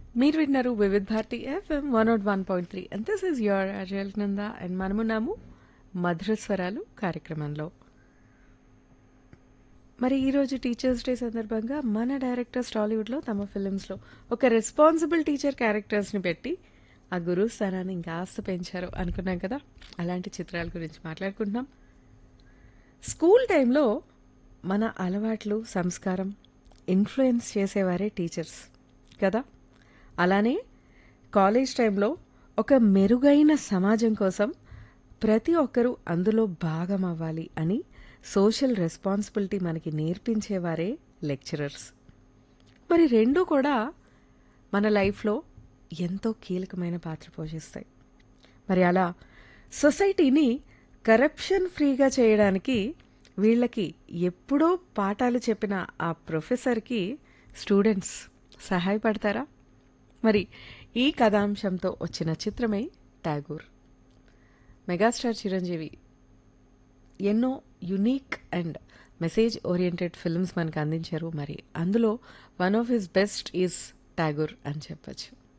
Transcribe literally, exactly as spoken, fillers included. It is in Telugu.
మీరు విన్నారు Vividh Bharati FM one not one point three and this is your అజయల్ Nanda and మనమున్నాము మధుర స్వరాలు కార్యక్రమంలో. మరి ఈరోజు టీచర్స్ డే సందర్భంగా మన డైరెక్టర్స్ టాలీవుడ్లో తమ ఫిలిమ్స్లో ఒక రెస్పాన్సిబుల్ టీచర్ క్యారెక్టర్స్ని పెట్టి ఆ గురువు స్థానాన్ని ఇంకాస్త పెంచారు అనుకున్నాం కదా. అలాంటి చిత్రాల గురించి మాట్లాడుకుంటున్నాం. స్కూల్ టైంలో మన అలవాట్లు సంస్కారం ఇన్ఫ్లుయెన్స్ చేసేవారే టీచర్స్ కదా. అలానే కాలేజ్ టైంలో ఒక మెరుగైన సమాజం కోసం ప్రతి ఒక్కరూ అందులో భాగం అవ్వాలి అని సోషల్ రెస్పాన్సిబిలిటీ మనకి నేర్పించేవారే లెక్చరర్స్. మరి రెండు కూడా మన లైఫ్లో ఎంతో కీలకమైన పాత్ర పోషిస్తాయి. మరి అలా సొసైటీని కరప్షన్ ఫ్రీగా చేయడానికి వీళ్ళకి ఎప్పుడో పాఠాలు చెప్పిన ఆ ప్రొఫెసర్కి స్టూడెంట్స్ సహాయపడతారా? మరి ఈ కథాంశంతో వచ్చిన చిత్రమే ఠాగూర్. మెగాస్టార్ చిరంజీవి ఎన్నో unique and message oriented films మనకు అందించారు. మరి అందులో one of his best is Tagore అని చెప్పచ్చు.